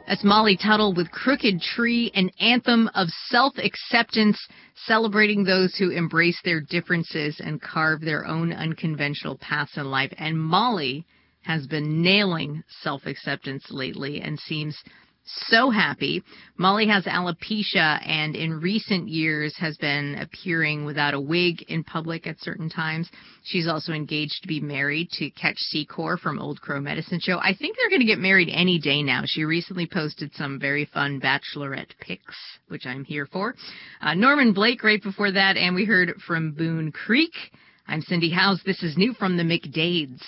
That's Molly Tuttle with Crooked Tree, an anthem of self-acceptance, celebrating those who embrace their differences and carve their own unconventional paths in life. And Molly has been nailing self-acceptance lately and seems so happy. Molly has alopecia and in recent years has been appearing without a wig in public at certain times. She's also engaged to be married to Ketch Secor from Old Crow Medicine Show. I think they're going to get married any day now. She recently posted some very fun bachelorette pics, which I'm here for. Norman Blake right before that, and we heard from Boone Creek. I'm Cindy Howes. This is new from the McDades.